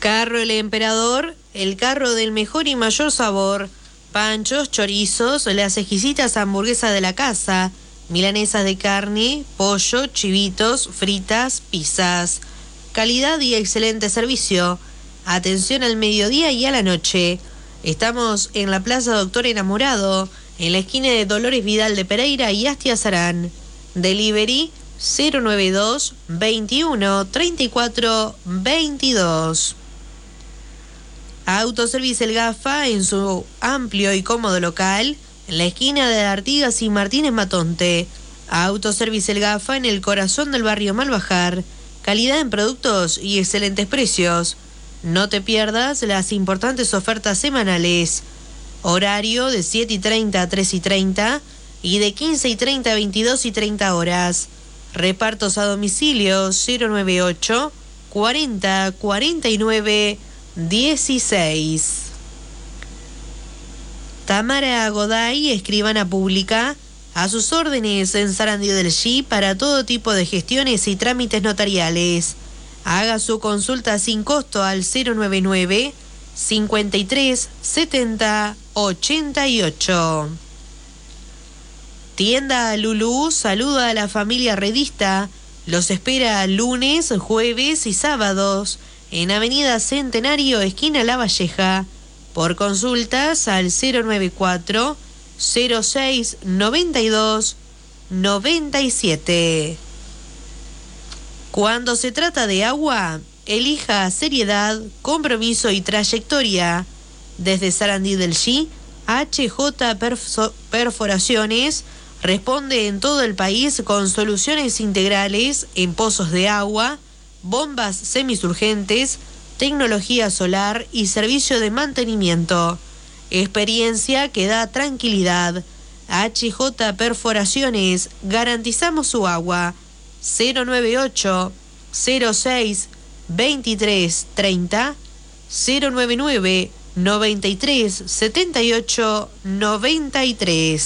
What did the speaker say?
Carro El Emperador, el carro del mejor y mayor sabor. Panchos, chorizos, las exquisitas hamburguesas de la casa, milanesas de carne, pollo, chivitos, fritas, pizzas. Calidad y excelente servicio. Atención al mediodía y a la noche. Estamos en la Plaza Doctor Enamorado, en la esquina de Dolores Vidal de Pereira y Astia Sarán. Delivery 092 21 34 22. Autoservice El Gafa, en su amplio y cómodo local, en la esquina de Artigas y Martínez Matonte. Autoservice El Gafa, en el corazón del barrio Malbajar. Calidad en productos y excelentes precios. No te pierdas las importantes ofertas semanales. Horario de 7:30 a 3:30 y de 15:30 a 22:30 horas. Repartos a domicilio 098 40 49 16. Tamara Goday, escribana pública, a sus órdenes en Sarandí del Chi para todo tipo de gestiones y trámites notariales. Haga su consulta sin costo al 099 53 70 88. Tienda Lulú saluda a la familia redista. Los espera lunes, jueves y sábados en Avenida Centenario, esquina La Valleja. Por consultas al 094 06 92 97. Cuando se trata de agua, elija seriedad, compromiso y trayectoria. Desde Sarandí del Chi, HJ Perforaciones responde en todo el país con soluciones integrales en pozos de agua, bombas semisurgentes, tecnología solar y servicio de mantenimiento. Experiencia que da tranquilidad. HJ Perforaciones, garantizamos su agua. 098 06 23 30 099 93 78 93.